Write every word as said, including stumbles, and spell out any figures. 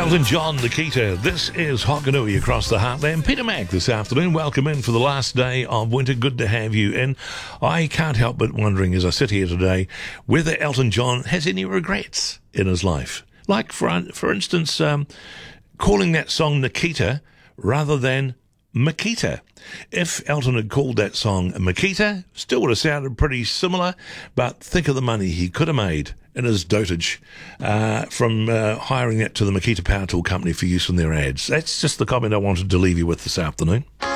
Elton John, Nikita. This is Hokanui across the heartland. Peter Mack this afternoon. Welcome in for the last day of winter. Good to have you in. I can't help but wondering as I sit here today whether Elton John has any regrets in his life. Like, for, for instance, um, calling that song Nikita rather than Makita. If Elton had called that song Makita, still would have sounded pretty similar, but think of the money he could have made in his dotage uh, from uh, hiring that to the Makita Power Tool Company for use in their ads. That's just the comment I wanted to leave you with this afternoon.